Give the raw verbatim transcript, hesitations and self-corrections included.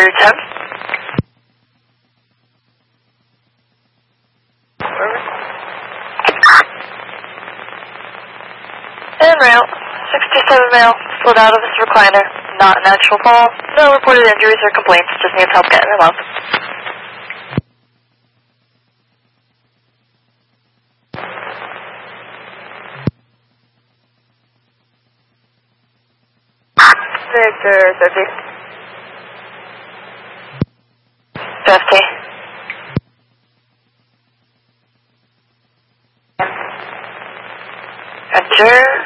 ten. And rail. sixty-seven male, slid out of his recliner. Not an actual fall. No reported injuries or complaints. Just needs help getting him up. Victor thirty. fifty. Enter.